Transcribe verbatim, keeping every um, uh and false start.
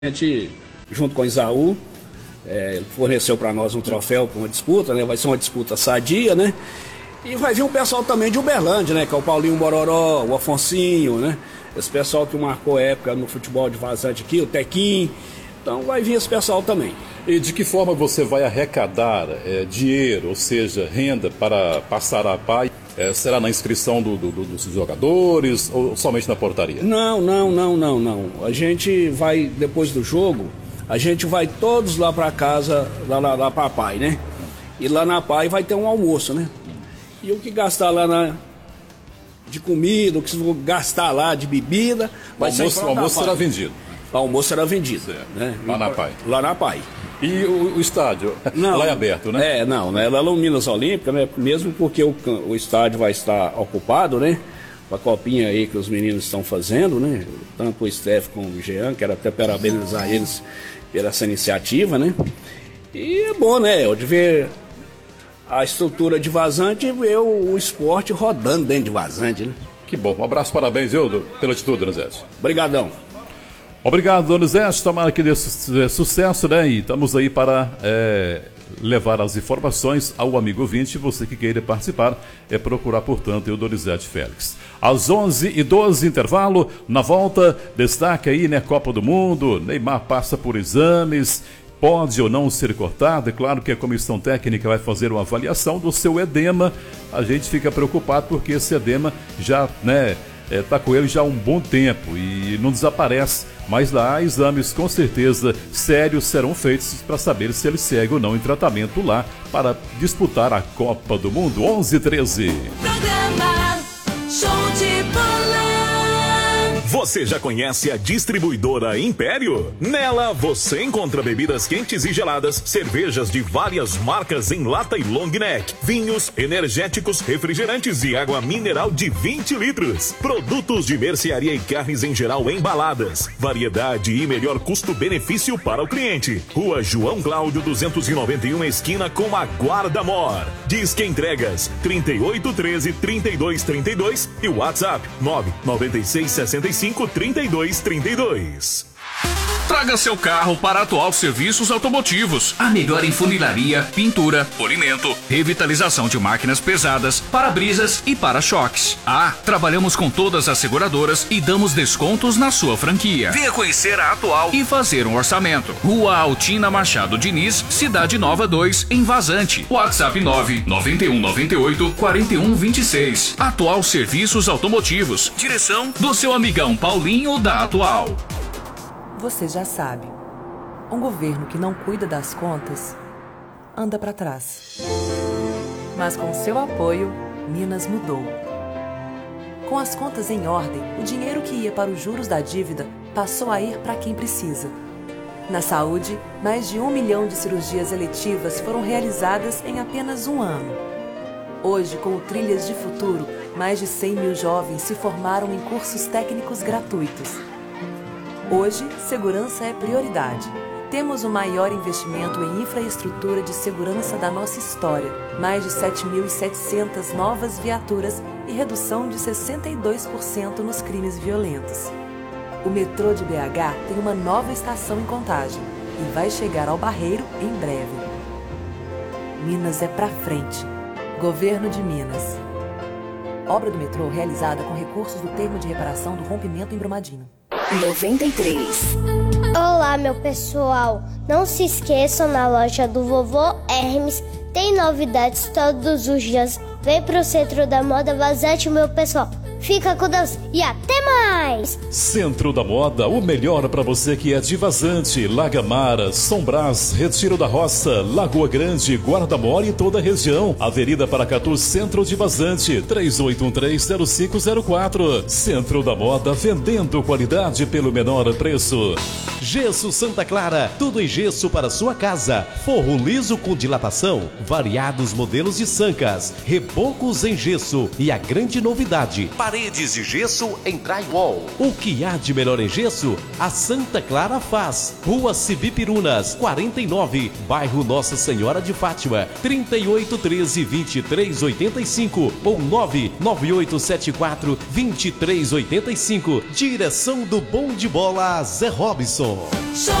A gente, junto com o Isaú, é, forneceu para nós um troféu para uma disputa, né? Vai ser uma disputa sadia, né? E vai vir um pessoal também de Uberlândia, né? Que é o Paulinho Bororó, o Afonsinho, né? Esse pessoal que marcou época no futebol de vazante aqui, o Tequim. Então vai vir esse pessoal também. E de que forma você vai arrecadar é, dinheiro, ou seja, renda para passar a pai? É, será na inscrição do, do, dos jogadores ou somente na portaria? Não, não, não, não, não. A gente vai, depois do jogo, a gente vai todos lá para casa, lá, lá, lá para a Pai, né? E lá na Pai vai ter um almoço, né? E o que gastar lá na, de comida, o que vou gastar lá de bebida, vai o almoço, ser o almoço será vendido. O almoço será vendido, né? Lá na Pai. Lá na Pai. E o, o estádio? Não, lá é aberto, né? É, não, né? Lá no Minas Olímpica, né? Mesmo porque o, o estádio vai estar ocupado, né? Com a copinha aí que os meninos estão fazendo, né? Tanto o Steph como o Jean, quero até parabenizar eles pela essa iniciativa, né? E é bom, né? Eu de ver a estrutura de Vazante e ver o, o esporte rodando dentro de Vazante, né? Que bom. Um abraço, parabéns, viu, pela atitude, Donizete. Obrigadão. Obrigado, Donizete. Tomara que dê su sucesso, né? E estamos aí para é, levar as informações ao amigo ouvinte. Você que queira participar, é procurar, portanto, o Donizete Félix. Às onze e doze, intervalo. Na volta, destaque aí, né? Copa do Mundo. Neymar passa por exames. Pode ou não ser cortado. É claro que a comissão técnica vai fazer uma avaliação do seu edema. A gente fica preocupado porque esse edema já, né? Está é, com ele já há um bom tempo e não desaparece, mas lá exames com certeza sérios serão feitos para saber se ele segue ou não em tratamento lá para disputar a Copa do Mundo. onze e treze. Programa Show de Bola. Você já conhece a distribuidora Império? Nela você encontra bebidas quentes e geladas, cervejas de várias marcas em lata e long neck, vinhos, energéticos, refrigerantes e água mineral de vinte litros. Produtos de mercearia e carnes em geral embaladas. Variedade e melhor custo-benefício para o cliente. Rua João Cláudio duzentos e noventa e um, esquina com a Guarda Mor. Disque entregas trinta e oito, treze, trinta e dois, trinta e dois e o WhatsApp nove nove seis, sessenta e cinco, trinta e dois, trinta e dois. Traga seu carro para a Atual Serviços Automotivos. A melhor em funilaria, pintura, polimento, revitalização de máquinas pesadas, para-brisas e para-choques. Ah, trabalhamos com todas as seguradoras e damos descontos na sua franquia. Venha conhecer a Atual e fazer um orçamento. Rua Altina Machado Diniz, Cidade Nova dois, em Vazante. WhatsApp nove nove um nove oito, quatro um dois seis. Atual Serviços Automotivos. Direção do seu amigão Paulinho da Atual. Você já sabe, um governo que não cuida das contas anda para trás. Mas com seu apoio, Minas mudou. Com as contas em ordem, o dinheiro que ia para os juros da dívida passou a ir para quem precisa. Na saúde, mais de um milhão de cirurgias eletivas foram realizadas em apenas um ano. Hoje, com o Trilhas de Futuro, mais de cem mil jovens se formaram em cursos técnicos gratuitos. Hoje, segurança é prioridade. Temos o maior investimento em infraestrutura de segurança da nossa história, mais de sete mil e setecentas novas viaturas e redução de sessenta e dois por cento nos crimes violentos. O metrô de B H tem uma nova estação em Contagem e vai chegar ao Barreiro em breve. Minas é pra frente. Governo de Minas. Obra do metrô realizada com recursos do termo de reparação do rompimento em Brumadinho. noventa e três. Olá, meu pessoal. Não se esqueçam, na loja do Vovô Hermes tem novidades todos os dias. Vem pro Centro da Moda Vazante, meu pessoal. Fica com Deus e até mais! Centro da Moda, o melhor para você que é de Vazante, Lagamara, São Brás, Retiro da Roça, Lagoa Grande, Guarda-Mor e toda a região. Avenida Paracatu, Centro de Vazante, três oito um três, zero cinco zero quatro. Centro da Moda, vendendo qualidade pelo menor preço. Gesso Santa Clara, tudo em gesso para sua casa. Forro liso com dilatação, variados modelos de sancas, rebocos em gesso e a grande novidade, para paredes de gesso em drywall. O que há de melhor em gesso, a Santa Clara faz. Rua Cibipirunas, quarenta e nove, bairro Nossa Senhora de Fátima, trinta e oito, treze, vinte e três, oitenta e cinco ou nove nove oito sete quatro, vinte e três, oitenta e cinco. Direção do Bom de Bola, Zé Robson.